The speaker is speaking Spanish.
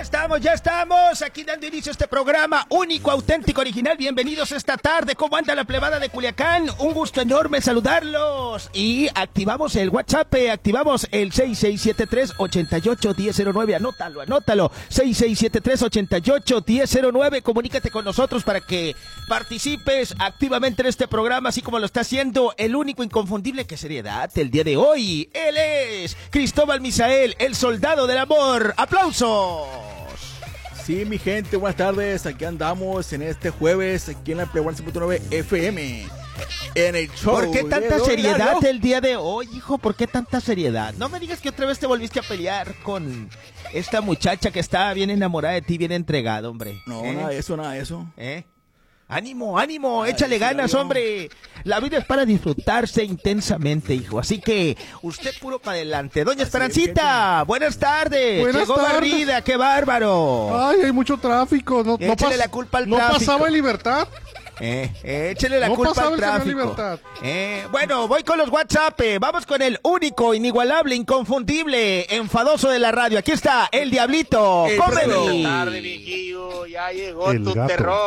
Ya estamos aquí dando inicio a este programa único, auténtico, original. Bienvenidos esta tarde. ¿Cómo anda la plebada de Culiacán? Un gusto enorme saludarlos. Y activamos el WhatsApp, activamos el 6673-881009. Anótalo. 6673-881009. Comunícate con nosotros para que participes activamente en este programa, así como lo está haciendo el único, inconfundible, que seriedad el día de hoy. Él es Cristóbal Misael, el soldado del amor. ¡Aplausos! Sí, mi gente, buenas tardes. Aquí andamos en este jueves, aquí en la Play 1.9 FM. En el show. ¿Por qué tanta seriedad el día de hoy, hijo? ¿Por qué tanta seriedad? No me digas que otra vez te volviste a pelear con esta muchacha que estaba bien enamorada de ti, bien entregada, hombre. No, nada de eso. Ánimo, échale ganas, hombre. La vida es para disfrutarse intensamente, hijo. Así que usted puro para adelante. Doña Esperancita, buenas tardes. Buenas Llegó tardes. barrida, qué bárbaro. Ay, hay mucho tráfico. Échale la culpa al tráfico. ¿No pasaba en Libertad? Échale la No culpa pasaba al el señor tráfico. Libertad. Bueno, voy con los WhatsApp. Vamos con el único, inigualable, inconfundible, enfadoso de la radio. Aquí está el Diablito. El ¡Cómeme! Buenas tardes, viejillo. Ya llegó El tu gato. terror.